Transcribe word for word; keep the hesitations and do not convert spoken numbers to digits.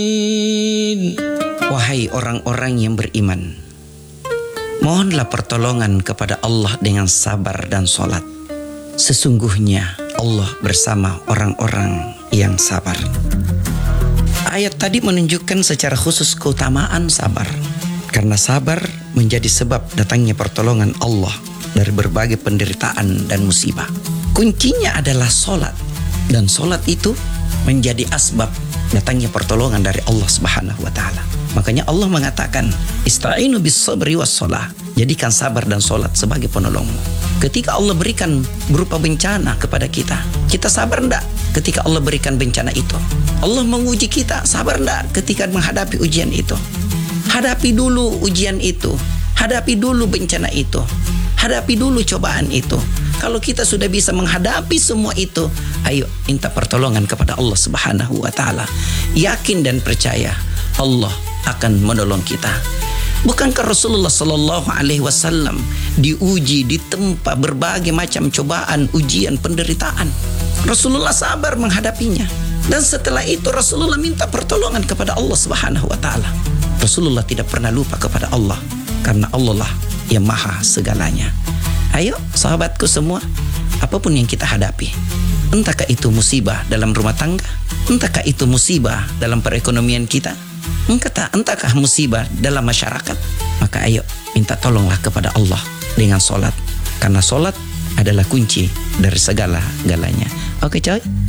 Wahai orang-orang yang beriman, mohonlah pertolongan kepada Allah dengan sabar dan sholat. Sesungguhnya Allah bersama orang-orang yang sabar. Ayat tadi menunjukkan secara khusus keutamaan sabar, karena sabar menjadi sebab datangnya pertolongan Allah dari berbagai penderitaan dan musibah. Kuncinya adalah sholat, dan sholat itu menjadi asbab datangnya pertolongan dari Allah Subhanahu wa taala. Makanya Allah mengatakan, "Ista'inu bis sabri was shalah." Jadikan sabar dan sholat sebagai penolongmu. Ketika Allah berikan berupa bencana kepada kita, kita sabar enggak ketika Allah berikan bencana itu? Allah menguji kita, sabar enggak ketika menghadapi ujian itu? Hadapi dulu ujian itu, hadapi dulu bencana itu, hadapi dulu cobaan itu. Kalau kita sudah bisa menghadapi semua itu, ayo minta pertolongan kepada Allah Subhanahu wa taala. Yakin dan percaya Allah akan menolong kita. Bukankah Rasulullah sallallahu alaihi wasallam diuji, ditempa berbagai macam cobaan, ujian, penderitaan. Rasulullah sabar menghadapinya. Dan setelah itu Rasulullah minta pertolongan kepada Allah Subhanahu wa taala. Rasulullah tidak pernah lupa kepada Allah, karena Allah lah yang maha segalanya. Ayo sahabatku semua, apapun yang kita hadapi, entahkah itu musibah dalam rumah tangga, entahkah itu musibah dalam perekonomian kita, entahkah, entahkah musibah dalam masyarakat, maka ayo minta tolonglah kepada Allah dengan sholat, karena sholat adalah kunci dari segala-galanya. Oke coy.